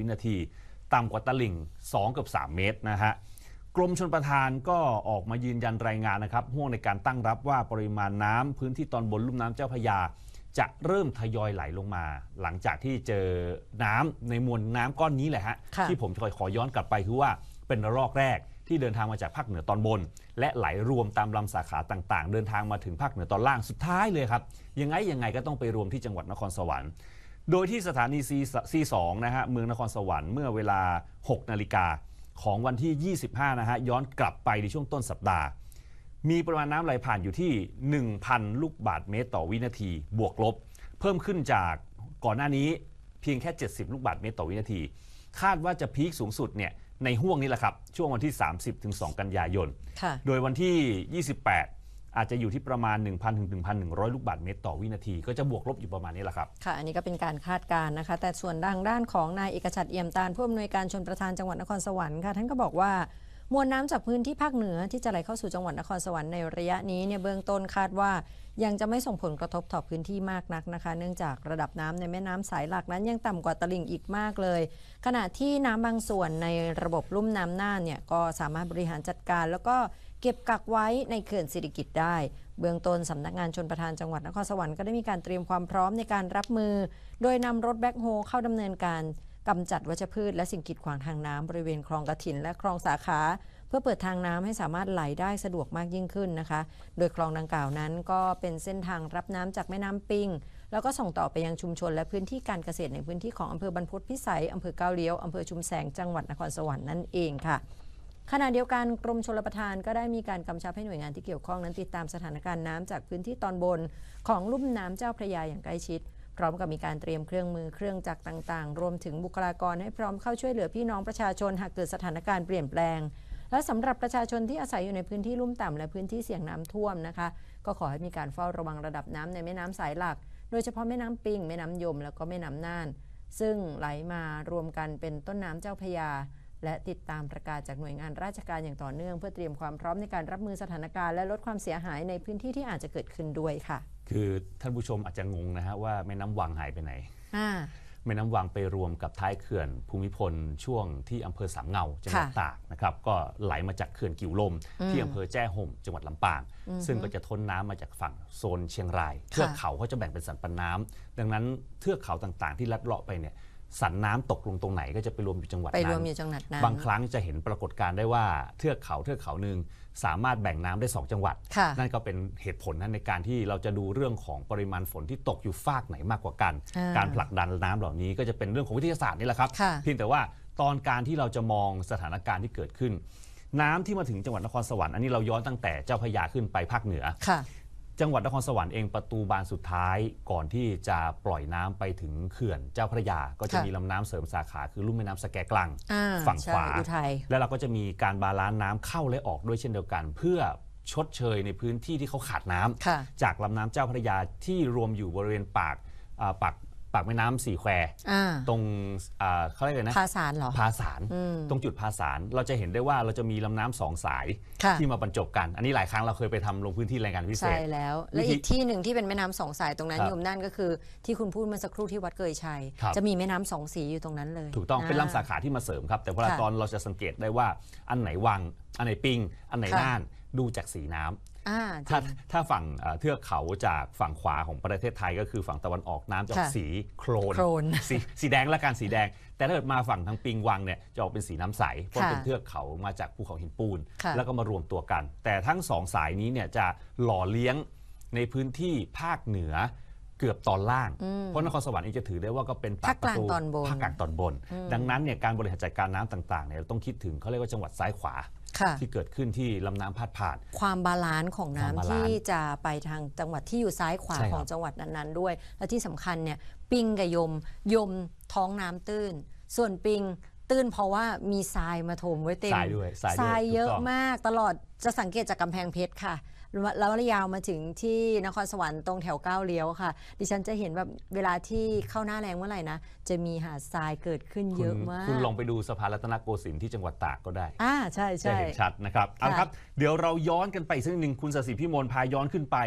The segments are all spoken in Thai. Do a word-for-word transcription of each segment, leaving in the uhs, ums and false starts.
วินาทีต่ำกว่าตลิ่งสองกับสามเมตรนะฮะกรมชลประทานก็ออกมายืนยันรายงานนะครับห่วงในการตั้งรับว่าปริมาณน้ำพื้นที่ตอนบนลุ่มน้ำเจ้าพระยาจะเริ่มทยอยไหลลงมาหลังจากที่เจอน้ำในมวลน้ำก้อนนี้แหละฮะที่ผมขอย้อนกลับไปคือว่าเป็นระลอกแรกที่เดินทางมาจากภาคเหนือตอนบนและไหลรวมตามลำสาขาต่างๆเดินทางมาถึงภาคเหนือตอนล่างสุดท้ายเลยครับยังไงยังไงก็ต้องไปรวมที่จังหวัดนครสวรรค์โดยที่สถานี ซี สอง นะฮะเมืองนครสวรรค์เมื่อเวลาหกนาฬิกาของวันที่ยี่สิบห้านะฮะย้อนกลับไปในช่วงต้นสัปดาห์มีปริมาณน้ำไหลผ่านอยู่ที่ หนึ่งพัน ลูกบาศก์เมตรต่อวินาทีบวกลบเพิ่มขึ้นจากก่อนหน้านี้เพียงแค่เจ็ดสิบลูกบาศก์เมตรต่อวินาทีคาดว่าจะพีคสูงสุดเนี่ยในห่วงนี้แหละครับช่วงวันที่ สามสิบถึงสอง กันยายนโดยวันที่ ยี่สิบแปด อาจจะอยู่ที่ประมาณ หนึ่งพัน ถึง หนึ่งพันหนึ่งร้อย ลูกบาศก์เมตรต่อวินาทีก็จะบวกลบอยู่ประมาณนี้แหละครับค่ะอันนี้ก็เป็นการคาดการณ์นะคะแต่ส่วนด้านด้านของนายเอกชัดเอี่ยมตาลผู้อำนวยการชลประทานจังหวัดนครสวรรค์ค่ะท่านก็บอกว่ามวลน้ำจากพื้นที่ภาคเหนือที่จะไหลเข้าสู่จังหวัดนครสวรรค์ในระยะนี้เนี่ยเบื้องต้นคาดว่ายังจะไม่ส่งผลกระทบต่อพื้นที่มากนักนะคะเนื่องจากระดับน้ำในแม่น้ำสายหลักนั้นยังต่ำกว่าตลิ่งอีกมากเลยขณะที่น้ำบางส่วนในระบบลุ่มน้ำน่านเนี่ยก็สามารถบริหารจัดการแล้วก็เก็บกักไว้ในเขื่อนสิริกิติ์ได้เบื้องต้นสำนักงานชลประทานจังหวัดนครสวรรค์ก็ได้มีการเตรียมความพร้อมในการรับมือโดยนำรถแบ็คโฮเข้าดำเนินการกำจัดวัชพืชและสิ่งกีดขวางทางน้ำบริเวณคลองกฐินและคลองสาขาเพื่อเปิดทางน้ำให้สามารถไหลได้สะดวกมากยิ่งขึ้นนะคะโดยคลองดังกล่าวนั้นก็เป็นเส้นทางรับน้ำจากแม่น้ำปิงแล้วก็ส่งต่อไปยังชุมชนและพื้นที่การเกษตรในพื้นที่ของอำเภอบรรพตพิสัยอำเภอก้าวเลี้ยวอำเภอชุมแสงจังหวัดนครสวรรค์นั่นเองค่ะขณะเดียวกันกรมชลประทานก็ได้มีการกำชับให้หน่วยงานที่เกี่ยวข้องนั้นติดตามสถานการณ์น้ำจากพื้นที่ตอนบนของลุ่มน้ำเจ้าพระยาอย่างใกล้ชิดพร้อมกับมีการเตรียมเครื่องมือเครื่องจักรต่างๆรวมถึงบุคลากรให้พร้อมเข้าช่วยเหลือพี่น้องประชาชนหากเกิดสถานการณ์เปลี่ยนแปลงและสำหรับประชาชนที่อาศัยอยู่ในพื้นที่ลุ่มต่ำและพื้นที่เสี่ยงน้ำท่วมนะคะก็ขอให้มีการเฝ้าระวังระดับน้ำในแม่น้ำสายหลักโดยเฉพาะแม่น้ำปิงแม่น้ำยมแล้วก็แม่น้ำน่านซึ่งไหลมารวมกันเป็นต้นน้ำเจ้าพระยาและติดตามประกาศจากหน่วยงานราชการอย่างต่อเนื่องเพื่อเตรียมความพร้อมในการรับมือสถานการณ์และลดความเสียหายในพื้นที่ที่อาจจะเกิดขึ้นด้วยค่ะคือท่านผู้ชมอาจจะงงนะฮะว่าแม่น้ำวังหายไปไหนแม่น้ำวังไปรวมกับท้ายเขื่อนภูมิพลช่วงที่อำเภอสามเงาจังหวัดตากนะครับก็ไหลมาจากเขื่อนกิ่วลมที่อำเภอแจ้ห่มจังหวัดลำปางซึ่งก็จะท้นน้ำมาจากฝั่งโซนเชียงรายเทือกเขาเขาจะแบ่งเป็นสันปันน้ำดังนั้นเทือกเขาต่างๆที่ลัดเลาะไปเนี่ยสันน้ำตกลงตรงไหนก็จะไปรวมอยู่จังหวัดนั้นไปรวมอยู่จังหวัดนั้นบางครั้งจะเห็นปรากฏการณ์ได้ว่าเทือกเขาเทือกเขาหนึ่งสามารถแบ่งน้ำได้สองจังหวัดนั่นก็เป็นเหตุผลนั้นในการที่เราจะดูเรื่องของปริมาณฝนที่ตกอยู่ฟากไหนมากกว่ากันการผลักดันน้ำเหล่านี้ก็จะเป็นเรื่องของวิทยาศาสตร์นี่แหละครับเพียงแต่ว่าตอนการที่เราจะมองสถานการณ์ที่เกิดขึ้นน้ำที่มาถึงจังหวัดนครสวรรค์อันนี้เราย้อนตั้งแต่เจ้าพระยาขึ้นไปภาคเหนือจังหวัดนครสวรรค์เองประตูบานสุดท้ายก่อนที่จะปล่อยน้ำไปถึงเขื่อนเจ้าพระยาก็จะมีลำน้ำเสริมสาขาคือลุ่มแม่น้ำสแกกลังฝั่งขวาแล้วเราก็จะมีการบาลานซ์น้ำเข้าและออกด้วยเช่นเดียวกันเพื่อชดเชยในพื้นที่ที่เขาขาดน้ำจากลำน้ำเจ้าพระยาที่รวมอยู่บริเวณปากปากปากแม่น้ำสี่แควตรงเขาเรียกอะไรนะภาสารเหรอภาสารตรงจุดภาสารเราจะเห็นได้ว่าเราจะมีลำน้ำสองสายที่มาบรรจบกันอันนี้หลายครั้งเราเคยไปทำลงพื้นที่รายงานพิเศษใช่แล้วและอีกที่หนึ่งที่เป็นแม่น้ำสองสายตรงนั้นโยมนั่นก็คือที่คุณพูดเมื่อสักครู่ที่วัดเกยชัยจะมีแม่น้ำสองสีอยู่ตรงนั้นเลยถูกต้องเป็นลำสาขาที่มาเสริมครับแต่พอตอนเราจะสังเกตได้ว่าอันไหนวังอันไหนปิงอันไหนน่านดูจากสีน้ำถ้าถ้าฝั่งเทือกเขาจากฝั่งขวาของประเทศไทยก็คือฝั่งตะวันออกน้ำจะออกสีโครนสีสีแดงและการสีแดงแต่ถ้าเกิดมาฝั่งทางปิงวังเนี่ยจะออกเป็นสีน้ำใสเพราะเป็นเทือกเขามาจากภูเขาหินปูนแล้วก็มารวมตัวกันแต่ทั้งสองสายนี้เนี่ยจะหล่อเลี้ยงในพื้นที่ภาคเหนือเกือบตอนล่างเพราะนครสวรรค์เองจะถือได้ว่าก็เป็นภาคกลางตอนบนภาคกลางตอนบนดังนั้นเนี่ยการบริหารจัดการน้ำต่างๆเนี่ยเราต้องคิดถึงเขาเรียกว่าจังหวัดซ้ายขวาที่เกิดขึ้นที่ลำน้ำพาดผ่านความบาลานซ์ของน้ำที่จะไปทางจังหวัดที่อยู่ซ้ายขวาของจังหวัดนั้นๆด้วยและที่สำคัญเนี่ยปิงกับยมยมท้องน้ำตื้นส่วนปิงตื้นเพราะว่ามีทรายมาถมไว้เต็มทรายด้วยทรายเยอะมากตลอดจะสังเกตจากกำแพงเพชรค่ะแล้วยาวมาถึงที่นครสวรรค์ตรงแถวก้าวเลี้ยวค่ะดิฉันจะเห็นแบบเวลาที่เข้าหน้าแรงเมื่อไหร่นะจะมีหาดทรายเกิดขึ้นเยอะมากคุณลองไปดูสะพานรัตนโกสินทร์ที่จังหวัดตากก็ได้อ่าใช่ใช่จะเห็นชัดนะครับเอาครับเดี๋ยวเราย้อนกันไปสักนิดนึงคุณศศิพิมลพาย้อนขึ้นไป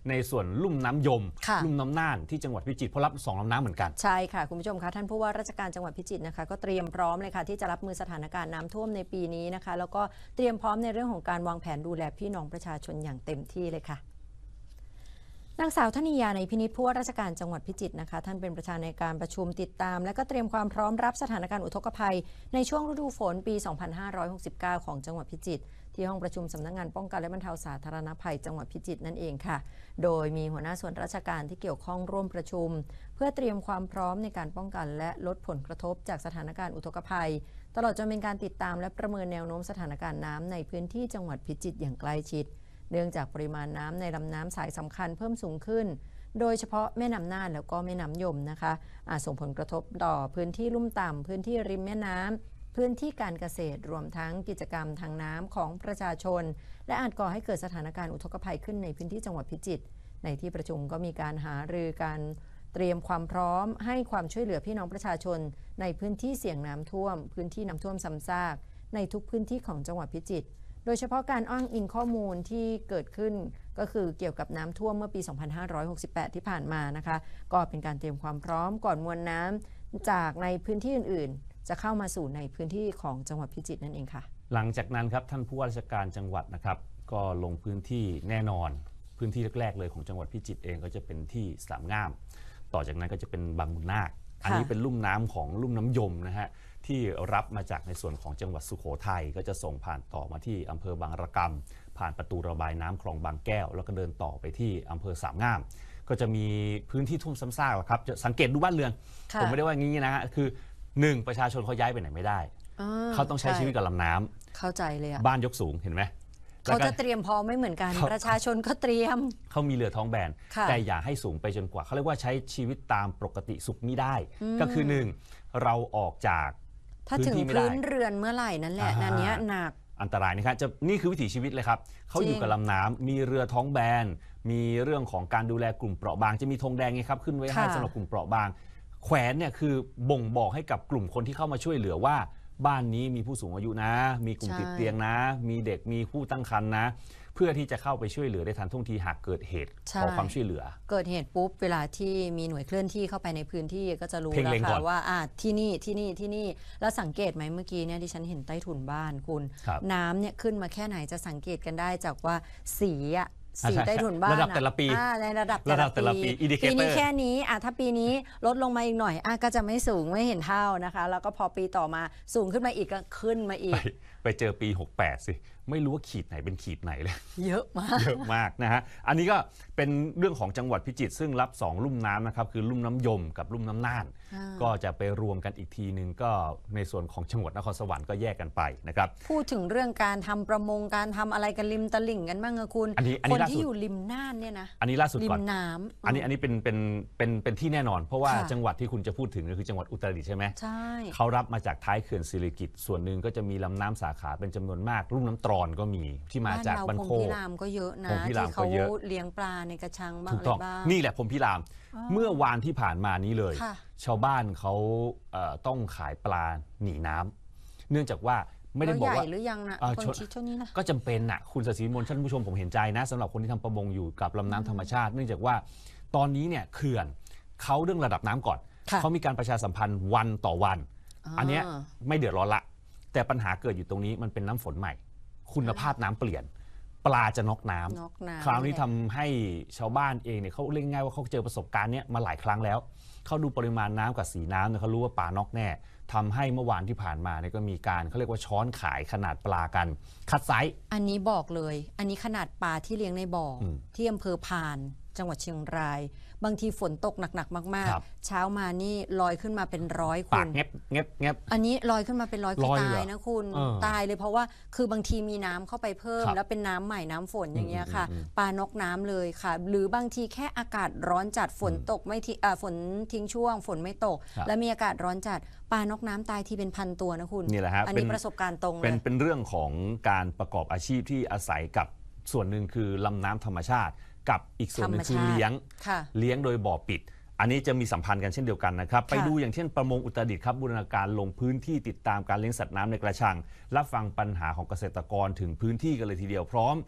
ในส่วนลุ่มน้ำยมลุ่มน้ำน่านที่จังหวัดพิจิตรเพราะรับสองลำน้ำเหมือนกันใช่ค่ะคุณผู้ชมคะท่านผู้ว่าราชการจังหวัดพิจิตรนะคะก็เตรียมพร้อมเลยค่ะที่จะรับมือสถานการณ์น้ำท่วมในปีนี้นะคะแล้วก็เตรียมพร้อมในเรื่องของการวางแผนดูแลพี่น้องประชาชนอย่างเต็มที่เลยค่ะนางสาวธนิยาในพินิจผู้ว่าราชการจังหวัดพิจิตรนะคะท่านเป็นประธานในการประชุมติดตามและก็เตรียมความพร้อมรับสถานการณ์อุทกภัยในช่วงฤดูฝนปี สองพันห้าร้อยหกสิบเก้า ของจังหวัดพิจิตรที่ห้องประชุมสำนักงานป้องกันและบรรเทาสาธารณภัยจังหวัดพิจิตรนั่นเองค่ะโดยมีหัวหน้าส่วนราชการที่เกี่ยวข้องร่วมประชุมเพื่อเตรียมความพร้อมในการป้องกันและลดผลกระทบจากสถานการณ์อุทกภัยตลอดจนเป็นการติดตามและประเมินแนวโน้มสถานการณ์น้ำในพื้นที่จังหวัดพิจิตรอย่างใกล้ชิดเนื่องจากปริมาณน้ำในลำน้ำสายสำคัญเพิ่มสูงขึ้นโดยเฉพาะแม่น้ำน่านแล้วก็แม่น้ำยมนะคะอาจส่งผลกระทบต่อพื้นที่ลุ่มต่ำพื้นที่ริมแม่น้ำพื้นที่การเกษตรรวมทั้งกิจกรรมทางน้ำของประชาชนและอาจก่อให้เกิดสถานการณ์อุทกภัยขึ้นในพื้นที่จังหวัดพิจิตรในที่ประชุมก็มีการหารือการเตรียมความพร้อมให้ความช่วยเหลือพี่น้องประชาชนในพื้นที่เสี่ยงน้ำท่วมพื้นที่น้ำท่วมซ้ำซากในทุกพื้นที่ของจังหวัดพิจิตรโดยเฉพาะการอ้างอิงข้อมูลที่เกิดขึ้นก็คือเกี่ยวกับน้ำท่วมเมื่อปี สองพันห้าร้อยหกสิบแปด ที่ผ่านมานะคะก็เป็นการเตรียมความพร้อมก่อนมวลน้ำจากในพื้นที่อื่นๆจะเข้ามาสู่ในพื้นที่ของจังหวัดพิจิตรนั่นเองค่ะหลังจากนั้นครับท่านผู้ว่าราชการจังหวัดนะครับก็ลงพื้นที่แน่นอนพื้นที่แรกๆเลยของจังหวัดพิจิตรเองก็จะเป็นที่สามงามต่อจากนั้นก็จะเป็นบางบุญนาคอันนี้เป็นลุ่มน้ำของลุ่มน้ำยมนะฮะที่รับมาจากในส่วนของจังหวัดสุโขทัยก็จะส่งผ่านต่อมาที่อำเภอบางระกำผ่านประตูระบายน้ำคลองบางแก้วแล้วก็เดินต่อไปที่อำเภอสามงามก็จะมีพื้นที่ท่วมซ้ำซากครับจะสังเกตดูบ้านเรือนผมไม่ได้ว่างี้นะฮะคือหนึ่งประชาชนเขาย้ายไปไหนไม่ได้เขาต้องใช้ชีวิตกับลำน้ำเข้าใจเลยบ้านยกสูงเห็นไหมเขาจะเตรียมพร้อมไม่เหมือนกันประชาชนก็เตรียมเขามีเรือท้องแบนแต่อย่าให้สูงไปจนกว่าเขาเรียกว่าใช้ชีวิตตามปกติสุขไม่ได้ก็คือหนึ่งเราออกจากถ้าถึงพื้นเรือนเมื่อไหร่นั่นแหละนั่นเนี้ยหนักอันตรายนะครับจะนี่คือวิถีชีวิตเลยครับเขาอยู่กับลำน้ำมีเรือท้องแบนมีเรื่องของการดูแลกลุ่มเปราะบางจะมีธงแดงไงครับขึ้นไว้ให้สำหรับกลุ่มเปราะบางแขวนเนี่ยคือบ่งบอกให้กับกลุ่มคนที่เข้ามาช่วยเหลือว่าบ้านนี้มีผู้สูงอายุนะมีกลุ่มติดเตียงนะมีเด็กมีผู้ตั้งครรภ์นะเพื่อที่จะเข้าไปช่วยเหลือได้ทันท่วงทีหากเกิดเหตุขอความช่วยเหลือเกิดเหตุปุ๊บเวลาที่มีหน่วยเคลื่อนที่เข้าไปในพื้นที่ก็จะรู้แล้วค่ะว่าอ่าที่นี่ที่นี่ที่นี่แล้วสังเกตไหมเมื่อกี้เนี่ยที่ฉันเห็นใต้ถุนบ้านคุณน้ำเนี่ยขึ้นมาแค่ไหนจะสังเกตกันได้จากว่าสีอะสีใต้ถุนบ้านระดับแต่ละปีในระดับแต่ละปีปีนี้แค่นี้อ่ะถ้าปีนี้ลดลงมาอีกหน่อยอ่ะก็จะไม่สูงไม่เห็นเท่านะคะแล้วก็พอปีต่อมาสูงขึ้นมาอีกก็ขึ้นมาอีกไปเจอปีหกสิบแปดสิไม่รู้ว่าขีดไหนเป็นขีดไหนเลยเยอะมากเยอะมากนะฮะอันนี้ก็เป็นเรื่องของจังหวัดพิจิตรซึ่งรับสองลุ่มน้ำนะครับคือลุ่มน้ำยมกับลุ่มน้ำน่านก็จะไปรวมกันอีกทีนึงก็ในส่วนของจังหวัดนครสวรรค์ก็แยกกันไปนะครับพูดถึงเรื่องการทำประมงการทำอะไรกันริมตลิ่งกันบ้างอะคุณคนที่อยู่ริมน่านเนี่ยนะอันนี้ล่าสุดก่อนริมน้ำอันนี้อันนี้เป็นเป็นเป็นเป็นที่แน่นอนเพราะว่าจังหวัดที่คุณจะพูดถึงก็คือจังหวัดอุตรดิตถ์ใช่ไหมใช่เขารับมาจากท้ายเขื่อนศิริกิติ์ส่วนหนึ่งก็จะมีลำน้ำสาขาเป็นจำนวนมากลุ่มน้ำตรอนก็มีที่มาจากบันโคพรหมพิรามก็เยอะนะที่เขาเลี้ยงปลาในกระชังบ้างอะไรบ้างนี่แหละพรหมพิรามเมื่อวานที่ผ่านมานี้เลยชาวบ้านเขาต้องขายปลาหนีน้ำเนื่องจากว่าไม่ได้บอกว่าหรือยังนะคนชิดเท่านี้นะก็จำเป็นนะคุณศรีมนท่านผู้ชมผมเห็นใจนะสำหรับคนที่ทำประมงอยู่กับลำน้ำธรรมชาติเนื่องจากว่าตอนนี้เนี่ยเขื่อนเขาเรื่องระดับน้ำก่อนเขามีการประชาสัมพันธ์วันต่อวันอันนี้ไม่เดือดร้อนละแต่ปัญหาเกิดอยู่ตรงนี้มันเป็นน้ำฝนใหม่คุณภาพน้ำเปลี่ยนปลาจะน็อกน้ำคราวนี้ทำให้ชาวบ้านเองเนี่ยเขาเรียกง่ายว่าเขาเจอประสบการณ์เนี้ยมาหลายครั้งแล้วเขาดูปริมาณน้ำกับสีน้ำเนี่ยเขารู้ว่าปลาน็อกแน่ทำให้เมื่อวานที่ผ่านมาเนี่ยก็มีการเขาเรียกว่าช้อนขายขนาดปลากันคัดไซส์อันนี้บอกเลยอันนี้ขนาดปลาที่เลี้ยงในบ่อที่อำเภอพานจังหวัดเชียงรายบางทีฝนตกหนักๆมากๆเช้ามานี่ลอยขึ้นมาเป็นร้อยคุณปากเงียบเงียบเงียบอันนี้ลอยขึ้นมาเป็นร้อยคือตายนะคุณตายเลยเพราะว่าคือบางทีมีน้ำเข้าไปเพิ่มแล้วเป็นน้ำใหม่น้ำฝนอย่างเงี้ยค่ะปลานกน้ำเลยค่ะหรือบางทีแค่อากาศร้อนจัดฝนตกไม่ทิ้งฝนทิ้งช่วงฝนไม่ตกแล้วมีอากาศร้อนจัดปลานกน้ำตายที่เป็นพันตัวนะคุณนี่แหละครับอันนี้ประสบการณ์ตรงเลยเป็นเป็นเรื่องของการประกอบอาชีพที่อาศัยกับส่วนหนึ่งคือลำน้ำธรรมชาติกับอีกส่วนหนึ่งคือเลี้ยงเลี้ยงโดยบ่อปิดอันนี้จะมีสัมพันธ์กันเช่นเดียวกันนะครับไปดูอย่างเช่นประมงอุตรดิตถ์ครับบูรณาการลงพื้นที่ติดตามการเลี้ยงสัตว์น้ำในกระชังรับฟังปัญหาของเกษตรกรถึงพื้นที่กันเลยทีเดียวพร้อม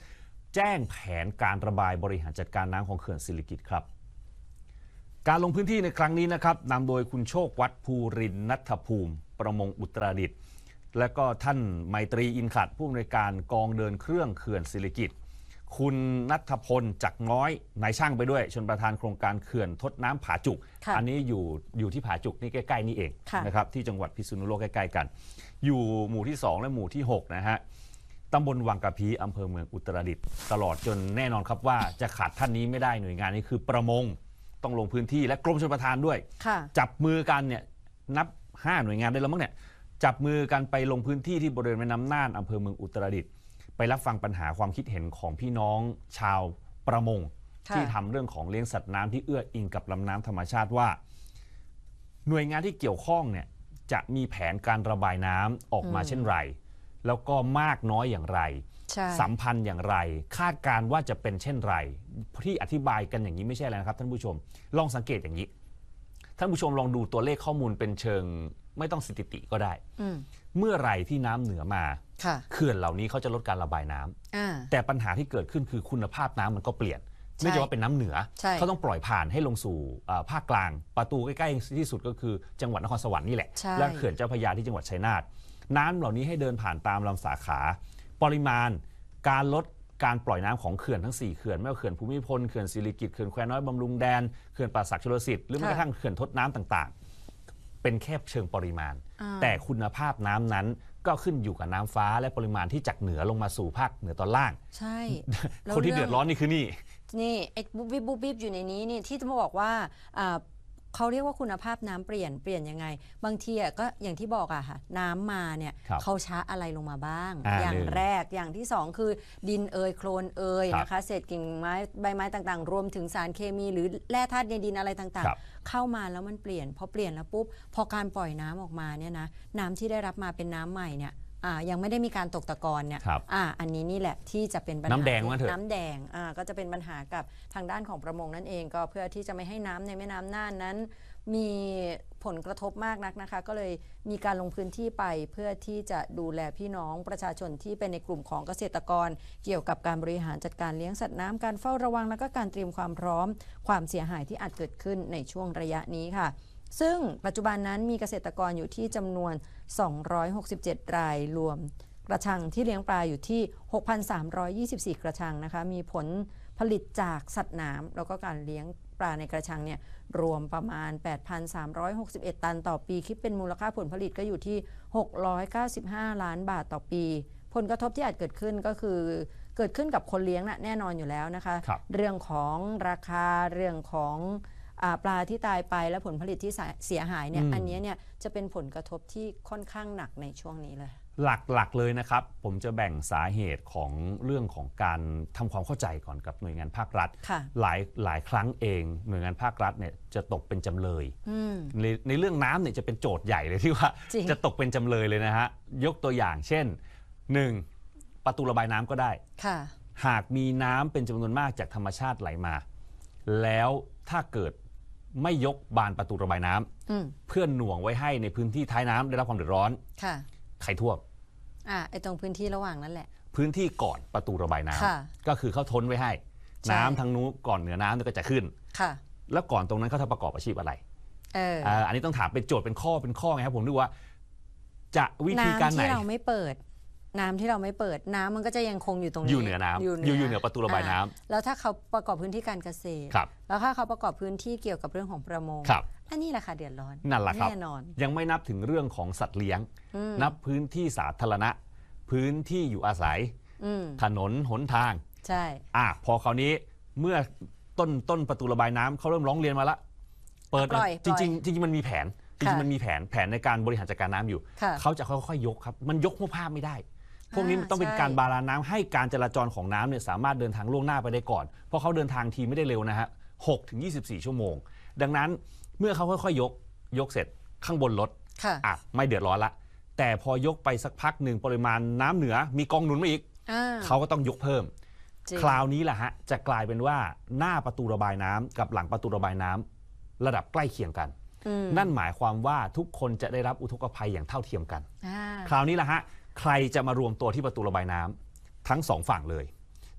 แจ้งแผนการระบายบริหารจัดการน้ำของเขื่อนสิริกิติ์ครับการลงพื้นที่ในครั้งนี้นะครับนำโดยคุณโชควัฒน์ภูรินทร์ณัฐภูมิประมงอุตรดิตถ์และก็ท่านไมตรีอินขัดผู้อำนวยการกองเดินเครื่องเขื่อนสิริกิติ์คุณณัฐพลจักรน้อยนายช่างไปด้วยชลประธานโครงการเขื่อนทดน้ำผาจุกอันนี้อยู่อยู่ที่ผาจุกนี่ใกล้ๆนี่เองนะครับที่จังหวัดพิษณุโลกใกล้ๆกันอยู่หมู่ที่สองและหมู่ที่หกนะฮะตำบลวังกะพีอำเภอเมืองอุตรดิตถ์ตลอดจนแน่นอนครับว่าจะขาดท่านนี้ไม่ได้หน่วยงานนี้คือประมงต้องลงพื้นที่และกรมชลประทานด้วยจับมือกันเนี่ยนับห้าหน่วยงานได้แล้วมั้งเนี่ยจับมือกันไปลงพื้นที่ที่บริเวณแม่น้ำน่านอำเภอเมืองอุตรดิตถ์ไปรับฟังปัญหาความคิดเห็นของพี่น้องชาวประมงที่ทำเรื่องของเลี้ยงสัตว์น้ำที่เอื้ออิงกับลำน้ำธรรมชาติว่าหน่วยงานที่เกี่ยวข้องเนี่ยจะมีแผนการระบายน้ำออกมาเช่นไรแล้วก็มากน้อยอย่างไรสัมพันธ์อย่างไรคาดการว่าจะเป็นเช่นไรที่อธิบายกันอย่างนี้ไม่ใช่อะไรนะครับท่านผู้ชมลองสังเกตอย่างนี้ท่านผู้ชมลองดูตัวเลขข้อมูลเป็นเชิงไม่ต้องสถิติก็ได้เมื่อไหร่ที่น้ำเหนือมาเขื่อนเหล่านี้เขาจะลดการระบายน้ำแต่ปัญหาที่เกิดขึ้นคือคุณภาพน้ำมันก็เปลี่ยนไม่ใช่ว่าเป็นน้ำเหนือเขาต้องปล่อยผ่านให้ลงสู่ภาคกลางประตูใกล้ๆที่สุดก็คือจังหวัดนครสวรรค์นี่แหละและเขื่อนเจ้าพระยาที่จังหวัดชัยนาทน้ำเหล่านี้ให้เดินผ่านตามลำสาขาปริมาณการลดการปล่อยน้ำของเขื่อนทั้งสี่เขื่อนไม่ว่าเขื่อนภูมิพลเขื่อนสิริกิติ์เขื่อนแควน้อยบำรุงแดนเขื่อนป่าสักชลสิทธิ์หรือแม้กระทั่งเขื่อนทดน้ำต่างๆเป็นแค่เชิงปริมาณแต่คุณภาพน้ำนั้นก็ขึ้นอยู่กับน้ำฟ้าและปริมาณที่จากเหนือลงมาสู่ภาคเหนือตอนล่างใช่คนที่เดือดร้อนนี่คือนี่นี่ไอ้บุ๊บบิ๊บบุ๊บบิ๊บอยู่ในนี้นี่ที่จะมาบอกว่าเขาเรียกว่าคุณภาพน้ำเปลี่ยนเปลี่ยนยังไงบางทีก็อย่างที่บอกอะค่ะน้ำมาเนี่ยเขาช้าอะไรลงมาบ้าง อ, อย่างแรกอย่างที่สองคือดินเอยโคลนเอยนะคะเศษกิ่งไม้ใบไม้ต่างๆรวมถึงสารเคมีหรือแร่ธาตุในดินอะไรต่างๆเข้ามาแล้วมันเปลี่ยนพอเปลี่ยนแล้วปุ๊บพอการปล่อยน้ำออกมาเนี่ยนะน้ำที่ได้รับมาเป็นน้ำใหม่เนี่ยอ่ายังไม่ได้มีการตกตะกอนเนี่ยอ่าอันนี้นี่แหละที่จะเป็นปัญหาน้ำแดงว่าเถอะน้ำแดงอ่าก็จะเป็นปัญหากับทางด้านของประมงนั่นเองก็เพื่อที่จะไม่ให้น้ำในแม่น้ำน่านนั้นมีผลกระทบมากนักนะคะก็เลยมีการลงพื้นที่ไปเพื่อที่จะดูแลพี่น้องประชาชนที่เป็นในกลุ่มของเกษตรกรเกี่ยวกับการบริหารจัดการเลี้ยงสัตว์น้ำการเฝ้าระวังและก็การเตรียมความพร้อมความเสียหายที่อาจเกิดขึ้นในช่วงระยะนี้ค่ะซึ่งปัจจุบันนั้นมีเกษตรกรอยู่ที่จำนวนสองร้อยหกสิบเจ็ดรายรวมกระชังที่เลี้ยงปลาอยู่ที่ หกพันสามร้อยยี่สิบสี่ กระชังนะคะมีผลผลิตจากสัตว์น้ำแล้วก็การเลี้ยงปลาในกระชังเนี่ยรวมประมาณ แปดพันสามร้อยหกสิบเอ็ด ตันต่อปีคิดเป็นมูลค่าผลผลิตก็อยู่ที่หกร้อยเก้าสิบห้าล้านบาทต่อปีผลกระทบที่อาจเกิดขึ้นก็คือเกิดขึ้นกับคนเลี้ยงนะแน่นอนอยู่แล้วนะคะเรื่องของราคาเรื่องของปลาที่ตายไปและผลผลิตที่เสียหายเนี่ยอันนี้เนี่ยจะเป็นผลกระทบที่ค่อนข้างหนักในช่วงนี้เลยหลักๆเลยนะครับผมจะแบ่งสาเหตุของเรื่องของการทำความเข้าใจก่อนกับหน่วยงานภาครัฐหลายหลายครั้งเองหน่วยงานภาครัฐเนี่ยจะตกเป็นจำเลยในในเรื่องน้ำเนี่ยจะเป็นโจทย์ใหญ่เลยที่ว่าจะตกเป็นจำเลยเลยนะฮะยกตัวอย่างเช่นหนึ่งประตูระบายน้ำก็ได้หากมีน้ำเป็นจำนวนมากจากธรรมชาติไหลมาแล้วถ้าเกิดไม่ยกบานประตูระบายน้ำเพื่อหน่วงไว้ให้ในพื้นที่ท้ายน้ำได้รับความเดือดร้อนใครท่วมอ่าไอ้ตรงพื้นที่ระหว่างนั่นแหละพื้นที่ก่อนประตูระบายน้ำก็คือเขาทนไว้ให้น้ำทางนู้นก่อนเหนือน้ำก็จะขึ้นค่ะแล้วก่อนตรงนั้นเขาทำประกอบอาชีพอะไรเอออันนี้ต้องถามเป็นโจทย์เป็นข้อเป็นข้อไงครับผมดูว่าจะวิธีการไหนน้ำที่เราไม่เปิดน้ำที่เราไม่เปิดน้ำมันก็จะยังคงอยู่ตรงนี้อยู่เหนือน้ำอยู่อยู่เหนือประตูระบายน้ำแล้วถ้าเขาประกอบพื้นที่การเกษตรแล้วถ้าเขาประกอบพื้นที่เกี่ยวกับเรื่องของประมงอันนี้แหละค่ะเดือดร้อนนั่นแหละครับแน่นอนยังไม่นับถึงเรื่องของสัตว์เลี้ยงนับพื้นที่สาธารณะพื้นที่อยู่อาศัยถนนหนทางใช่อ่ะพอคราวนี้เมื่อต้นต้นประตูระบายน้ำเขาเริ่มร้องเรียนมาละเปิดจริงจริงจริงมันมีแผนจริงๆมันมีแผนแผนในการบริหารจัดการน้ำอยู่เขาจะค่อยๆยกครับมันยกมุขภาพไม่ได้พวกนี้มันต้องเป็นการบาลานซ์น้ำให้การจราจรของน้ำเนี่ยสามารถเดินทางล่วงหน้าไปได้ก่อนเพราะเขาเดินทางทีไม่ได้เร็วนะฮะหกถึงยี่สิบสี่ชั่วโมงดังนั้นเมื่อเขาค่อยๆยกยกเสร็จข้างบนรถอ่ะไม่เดือดร้อนละแต่พอยกไปสักพักหนึ่งปริมาณน้ำเหนือมีกองหนุนมาอีกเขาก็ต้องยกเพิ่มคราวนี้แหละฮะจะกลายเป็นว่าหน้าประตูระบายน้ำกับหลังประตูระบายน้ำระดับใกล้เคียงกันนั่นหมายความว่าทุกคนจะได้รับอุทกภัยอย่างเท่าเทียมกันคราวนี้แหละฮะใครจะมารวมตัวที่ประตูระบายน้ำทั้งสองฝั่งเลย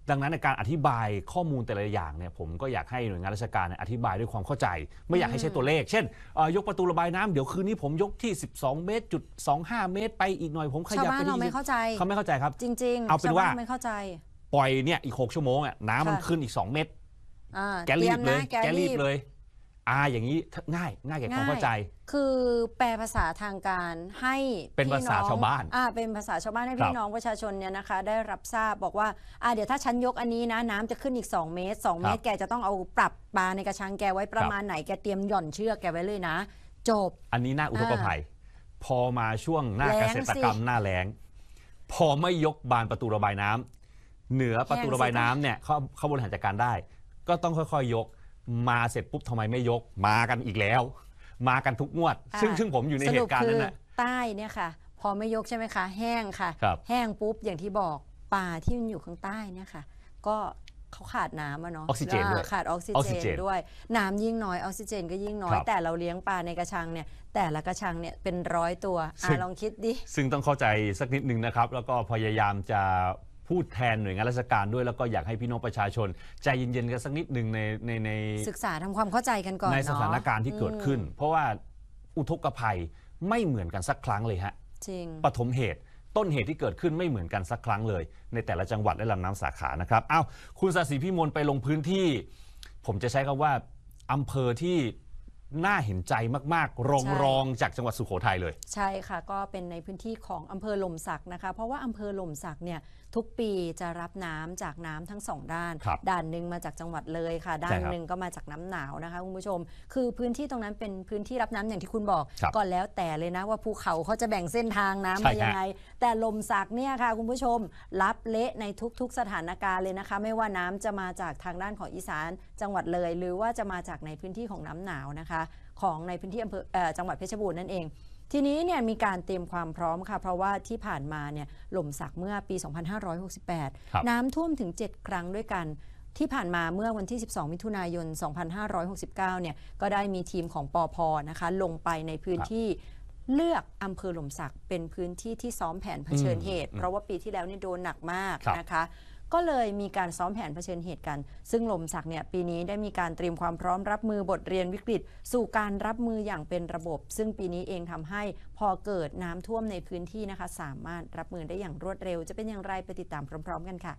ดังนั้นในการอธิบายข้อมูลแต่ละอย่างเนี่ยผมก็อยากให้หน่วยงานราชการอธิบายด้วยความเข้าใจไม่อยากให้ใช้ตัวเลขเช่นยกประตูระบายน้ำเดี๋ยวคืนนี้ผมยกที่สิบสองเมตรจุดสองห้าเมตรไปอีกหน่อยผมขยับไปที่ชาวบ้านเราไม่เข้าใจเขาไม่เข้าใจครับจริงๆเอาเป็นว่าไม่เข้าใจปล่อยเนี่ยอีกหกชั่วโมงอ่ะน้ำมันขึ้นอีกสองเมตรแกรีบเลยแกรีบเลยอ่าอย่างนี้ง่ายง่ายแก่ความเข้าใจคือแปลภาษาทางการให้เป็นภาษาชาวบ้านอ่าเป็นภาษาชาวบ้านให้พี่น้องประชาชนเนี่ยนะคะได้รับทราบบอกว่าอ่าเดี๋ยวถ้าฉันยกอันนี้นะน้ำจะขึ้นอีกสองเมตรสองเมตรแกจะต้องเอาปรับปลาในกระชังแกไว้ประมาณไหนแกเตรียมหย่อนเชือกแกไว้เลยนะจบอันนี้น่าอุทกภัยพอมาช่วงหน้าเกษตรกรรมหน้าแล้งพอไม่ยกบานประตูระบายน้ำเหนือประตูระบายน้ำเนี่ยเขาเขาบริหารจัดการได้ก็ต้องค่อยๆยกมาเสร็จปุ๊บทำไมไม่ยกมากันอีกแล้วมากันทุกงวดซึ่งซึ่งผมอยู่ในเหตุการณ์นั้นนะใต้เนี่ยค่ะพอไม่ยกใช่ไหมคะแห้งค่ะแห้งปุ๊บอย่างที่บอกป่าที่มันอยู่ข้างใต้เนี่ยค่ะก็เขาขาดน้ำอะเนาะออกซิเจนด้วยขาดออกซิเจนด้วยน้ำยิ่งน้อยออกซิเจนก็ยิ่งน้อยแต่เราเลี้ยงปลาในกระชังเนี่ยแต่ละกระชังเนี่ยเป็นร้อยตัวอ่ะลองคิดดิซึ่งต้องเข้าใจสักนิดนึงนะครับแล้วก็พยายามจะพูดแทนหน่วยงานราชการด้วยแล้วก็อยากให้พี่น้องประชาชนใจเย็นๆกันสักนิดหนึ่งในในในศึกษาทำความเข้าใจกันก่อนในสถานการณ์ที่เกิดขึ้นเพราะว่าอุทกภัยไม่เหมือนกันสักครั้งเลยฮะจริงปฐมเหตุต้นเหตุที่เกิดขึ้นไม่เหมือนกันสักครั้งเลยในแต่ละจังหวัดและลำน้ำสาขานะครับอ้าวคุณศศิพิมลไปลงพื้นที่ผมจะใช้คำว่าอำเภอที่น่าเห็นใจมากๆรองรองจากจังหวัดสุโขทัยเลยใช่ค่ะก็เป็นในพื้นที่ของอำเภอหล่มสักนะคะเพราะว่าอำเภอหล่มสักเนี่ยทุกปีจะรับน้ำจากน้ำทั้งสองด้านด้านหนึ่งมาจากจังหวัดเลยค่ะด้านหนึ่งก็มาจากน้ำหนาวนะคะคุณผู้ชมคือพื้นที่ตรงนั้นเป็นพื้นที่รับน้ำอย่างที่คุณบอกก่อนแล้วแต่เลยนะว่าภูเขาเขาจะแบ่งเส้นทางน้ำมายังไงแต่หล่มสักเนี่ยค่ะคุณผู้ชมรับเละในทุกๆสถานการณ์เลยนะคะไม่ว่าน้ำจะมาจากทางด้านของอีสานจังหวัดเลยหรือว่าจะมาจากในพื้นที่ของน้ำหนาวนะคะของในพื้นที่อำเภอจังหวัดเพชรบูรณ์นั่นเองทีนี้เนี่ยมีการเตรียมความพร้อมค่ะเพราะว่าที่ผ่านมาเนี่ยหล่มสักเมื่อปีสองพันห้าร้อยหกสิบแปดน้ำท่วมถึงเจ็ดครั้งด้วยกันที่ผ่านมาเมื่อวันที่สิบสองมิถุนายนสองพันห้าร้อยหกสิบเก้าเนี่ยก็ได้มีทีมของปภ.นะคะลงไปในพื้นที่เลือกอำเภอหล่มสักเป็นพื้นที่ที่ซ้อมแผนเผชิญเหตุเพราะว่าปีที่แล้วนี่โดนหนักมากนะคะก็เลยมีการซ้อมแผนเผชิญเหตุกันซึ่งหล่มสักเนี่ยปีนี้ได้มีการเตรียมความพร้อมรับมือบทเรียนวิกฤตสู่การรับมืออย่างเป็นระบบซึ่งปีนี้เองทำให้พอเกิดน้ำท่วมในพื้นที่นะคะสามารถรับมือได้อย่างรวดเร็วจะเป็นอย่างไรไปติดตามพร้อมๆกันค่ะ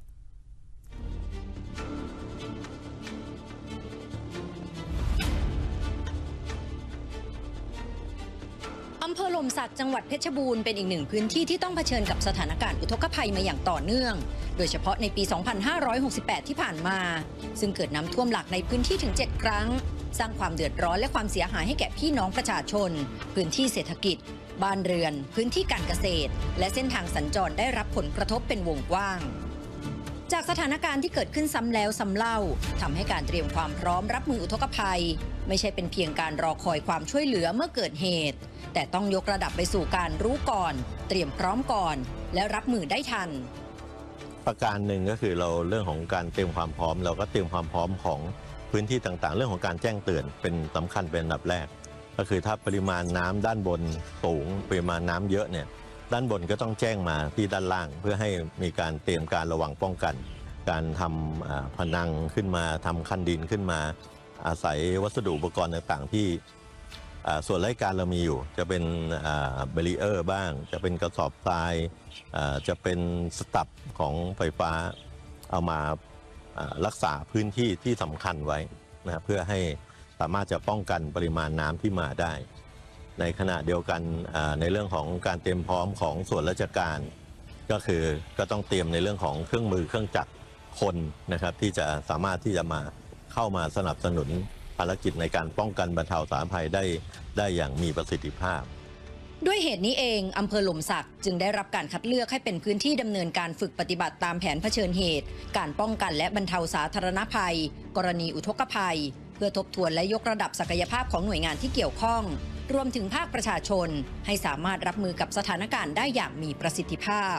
อำเภอหล่มสักจังหวัดเพชรบูรณ์เป็นอีกหนึ่งพื้นที่ที่ต้องเผชิญกับสถานการณ์อุทกภัยมาอย่างต่อเนื่องโดยเฉพาะในปี สองพันห้าร้อยหกสิบแปด ที่ผ่านมาซึ่งเกิดน้ำท่วมหลักในพื้นที่ถึง เจ็ด ครั้งสร้างความเดือดร้อนและความเสียหายให้แก่พี่น้องประชาชนพื้นที่เศรษฐกิจบ้านเรือนพื้นที่การเกษตรและเส้นทางสัญจรได้รับผลกระทบเป็นวงกว้างจากสถานการณ์ที่เกิดขึ้นซ้ำแล้วซ้ำเล่าทำให้การเตรียมความพร้อมรับมืออุทกภัยไม่ใช่เป็นเพียงการรอคอยความช่วยเหลือเมื่อเกิดเหตุแต่ต้องยกระดับไปสู่การรู้ก่อนเตรียมพร้อมก่อนและรับมือได้ทันประการหนึ่งก็คือเราเรื่องของการเตรียมความพร้อมเราก็เตรียมความพร้อมของพื้นที่ต่างๆเรื่องของการแจ้งเตือนเป็นสำคัญเป็นอันดับแรกก็คือถ้าปริมาณน้ำด้านบนสูงปริมาณน้ำเยอะเนี่ยด้านบนก็ต้องแจ้งมาที่ด้านล่างเพื่อให้มีการเตรียมการระวังป้องกันการทำผนังขึ้นมาทำคันดินขึ้นมาอาศัยวัสดุอุปกรณ์ต่างๆที่ส่วนรายการเรามีอยู่จะเป็นเบรีเออร์บ้างจะเป็นกระสอบทรายจะเป็นสตับของไฟฟ้าเอามารักษาพื้นที่ที่สำคัญไว้นะเพื่อให้สามารถจะป้องกันปริมาณน้ำที่มาได้ในขณะเดียวกันในเรื่องของการเตรียมพร้อมของส่วนราชการก็คือก็ต้องเตรียมในเรื่องของเครื่องมือเครื่องจักรคนนะครับที่จะสามารถที่จะมาเข้ามาสนับสนุนภารกิจในการป้องกันบรรเทาสาธารณภัยได้ได้อย่างมีประสิทธิภาพด้วยเหตุนี้เองอำเภอหล่มสักจึงได้รับการคัดเลือกให้เป็นพื้นที่ดำเนินการฝึกปฏิบัติตามแผนเผชิญเหตุการป้องกันและบรรเทาสาธารณภัยกรณีอุทกภัยเพื่อทบทวนและยกระดับศักยภาพของหน่วยงานที่เกี่ยวข้องรวมถึงภาคประชาชนให้สามารถรับมือกับสถานการณ์ได้อย่างมีประสิทธิภาพ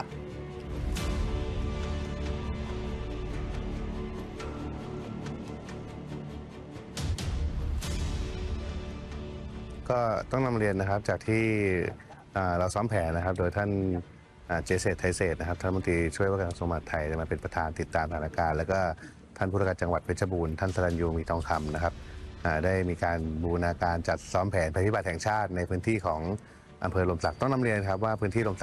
ก็ต้องนำเรียนนะครับจากที่เราซ้อมแผนนะครับโดยท่านเจเศษไทยเศษนะครับท่านรัฐมนตรีช่วยว่าการกระทรวงมหาดไทยมาเป็นประธานติดตามสถานการณ์แล้วก็ท่านผู้ว่าการจังหวัดเพชรบูรณ์ท่านสรัญยูมีทองคำนะครับได้มีการบูรณาการจัดซ้อมแผนภัยพิบัติแห่งชาติในพื้นที่ของอำเภอลมศักดิ์ต้องนำเรียนครับว่าพื้นที่ลมศักดิ์